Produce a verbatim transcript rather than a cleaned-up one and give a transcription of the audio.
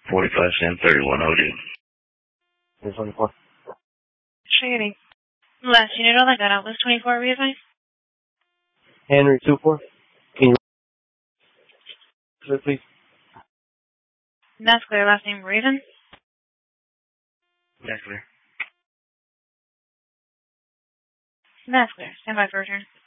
forty-five, Sam thirty-one, O D. Here's twenty-four. Shady. Last unit on that gun out was twenty-four, readvise. Henry two four. Can you clear, please? That's clear. Last name Raven. That's clear. That's clear. Stand by for return.